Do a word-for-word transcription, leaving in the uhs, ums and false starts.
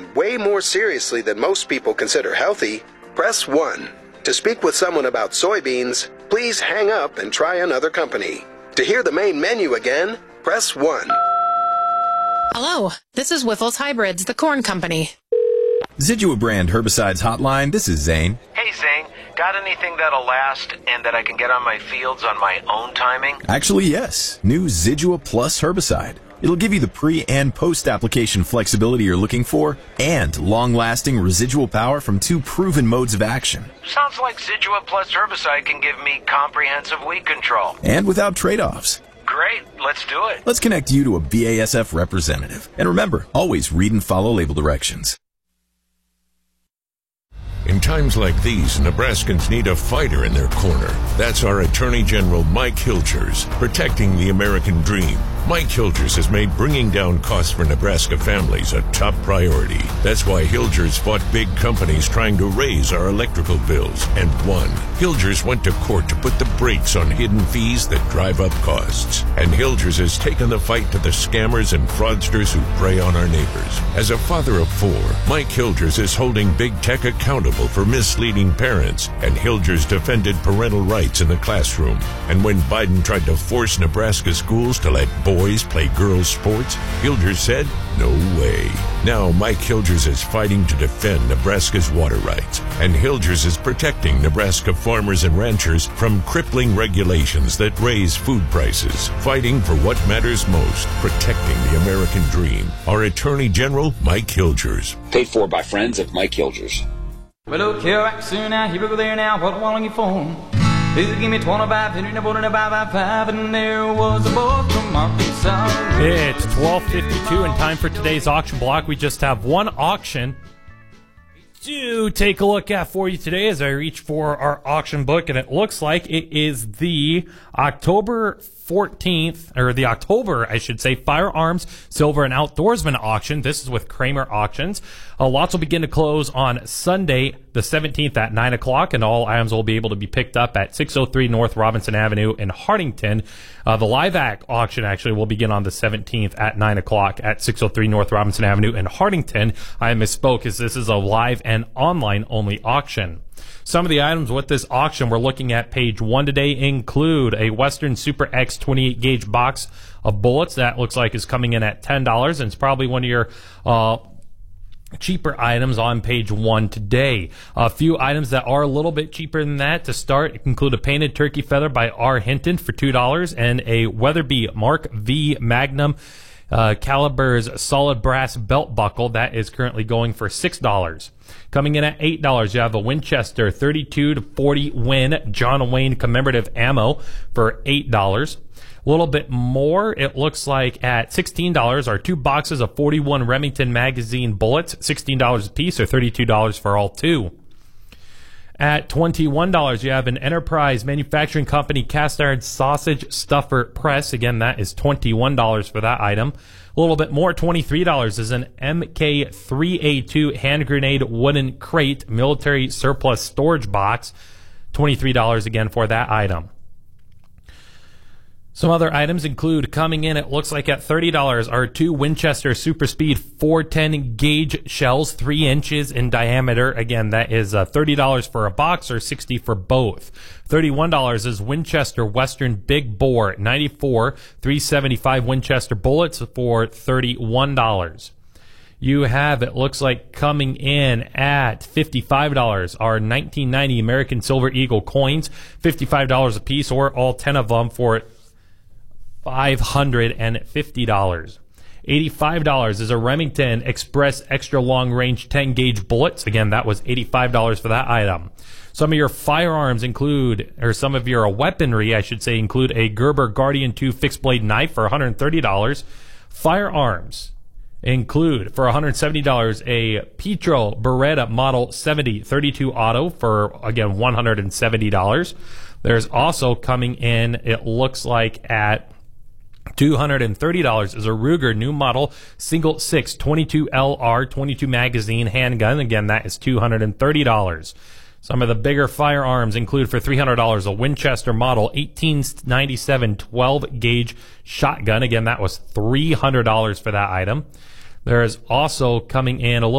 way more seriously than most people consider healthy, press one. To speak with someone about soybeans, please hang up and try another company. To hear the main menu again, press one. Hello, this is Whiffles Hybrids, the corn company. Zidua brand herbicides hotline, this is Zane. Hey Zane, got anything that'll last and that I can get on my fields on my own timing? Actually, yes. New Zidua Plus herbicide. It'll give you the pre- and post-application flexibility you're looking for and long-lasting residual power from two proven modes of action. Sounds like Zidua Plus herbicide can give me comprehensive weed control. And without trade-offs. Great, let's do it. Let's connect you to a B A S F representative. And remember, always read and follow label directions. In times like these, Nebraskans need a fighter in their corner. That's our Attorney General Mike Hilgers, protecting the American dream. Mike Hilgers has made bringing down costs for Nebraska families a top priority. That's why Hilgers fought big companies trying to raise our electrical bills and won. Hilgers went to court to put the brakes on hidden fees that drive up costs. And Hilgers has taken the fight to the scammers and fraudsters who prey on our neighbors. As a father of four, Mike Hilgers is holding big tech accountable for misleading parents, and Hilgers defended parental rights in the classroom. And when Biden tried to force Nebraska schools to let boys play girls' sports, Hilgers said, no way. Now Mike Hilgers is fighting to defend Nebraska's water rights, and Hilgers is protecting Nebraska farmers and ranchers from crippling regulations that raise food prices, fighting for what matters most, protecting the American dream. Our Attorney General, Mike Hilgers. Paid for by friends of Mike Hilgers. Well, look here, back soon now, here we go there now, what want you for? Please give me twenty-five, fifty, forty-five, five, and there was a boy from Arkansas. It's twelve fifty-two and time for today's auction block. We just have one auction to take a look at for you today as I reach for our auction book, and it looks like it is the October fourteenth, or the October, I should say, Firearms, Silver, and Outdoorsman auction. This is with Kramer Auctions. Uh, lots will begin to close on Sunday, the seventeenth at nine o'clock, and all items will be able to be picked up at six oh three North Robinson Avenue in Hartington. Uh, the live act auction actually will begin on the seventeenth at nine o'clock at six oh three North Robinson Avenue in Hartington. I misspoke, as this is a live and online only auction. Some of the items with this auction we're looking at page one today include a Western Super X twenty-eight gauge box of bullets that looks like is coming in at ten dollars, and it's probably one of your uh, cheaper items on page one today. A few items that are a little bit cheaper than that to start include a painted turkey feather by R. Hinton for two dollars and a Weatherby Mark V Magnum Uh, Caliber's solid brass belt buckle that is currently going for six dollars. Coming in at eight dollars, you have a Winchester thirty-two to forty Win John Wayne commemorative ammo for eight dollars. A little bit more, it looks like at sixteen dollars are two boxes of forty-one Remington magazine bullets, sixteen dollars a piece or thirty-two dollars for all two. At twenty-one dollars, you have an Enterprise Manufacturing Company cast iron sausage stuffer press. Again, that is twenty-one dollars for that item. A little bit more, twenty-three dollars is an M K three A two hand grenade wooden crate military surplus storage box. twenty-three dollars again for that item. Some other items include, coming in, it looks like at thirty dollars, are two Winchester Super Speed four ten gauge shells, three inches in diameter. Again, that is uh, thirty dollars for a box or sixty dollars for both. thirty-one dollars is Winchester Western Big Bore ninety-four three seventy-five Winchester bullets for thirty-one dollars. You have, it looks like, coming in at fifty-five dollars are nineteen ninety American Silver Eagle coins, fifty-five dollars a piece, or all ten of them for five hundred fifty dollars. eighty-five dollars is a Remington Express Extra Long Range ten gauge bullets. Again, that was eighty-five dollars for that item. Some of your firearms include, or some of your weaponry, I should say, include a Gerber Guardian two fixed blade knife for one hundred thirty dollars. Firearms include, for one hundred seventy dollars, a Petro Beretta Model seventy thirty-two Auto for, again, one hundred seventy dollars. There's also, coming in, it looks like at two hundred thirty dollars, is a Ruger new model single six twenty-two L R twenty-two magazine handgun. Again, that is two hundred thirty dollars. Some of the bigger firearms include, for three hundred dollars, a Winchester Model eighteen ninety-seven twelve gauge shotgun. Again, that was three hundred dollars for that item. There is also, coming in, a little